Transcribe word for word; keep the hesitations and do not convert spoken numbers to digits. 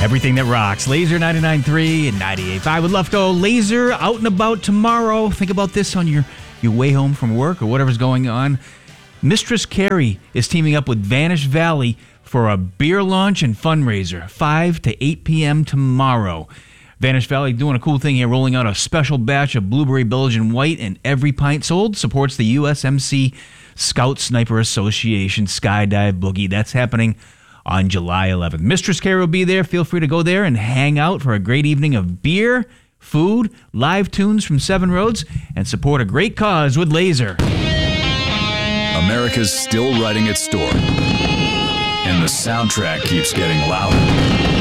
Everything that rocks. Laser ninety-nine point three and ninety-eight point five with Lefto. Laser out and about tomorrow. Think about this on your, your way home from work or whatever's going on. Mistress Carrie is teaming up with Vanish Valley for a beer launch and fundraiser, five to eight p.m. tomorrow. Vanish Valley doing a cool thing here, rolling out a special batch of Blueberry Belgian White, and every pint sold supports the U S M C Scout Sniper Association Skydive Boogie. That's happening on July eleventh. Mistress Carrie will be there. Feel free to go there and hang out for a great evening of beer, food, live tunes from Seven Roads, and support a great cause with Laser. America's still writing its story, and the soundtrack keeps getting louder.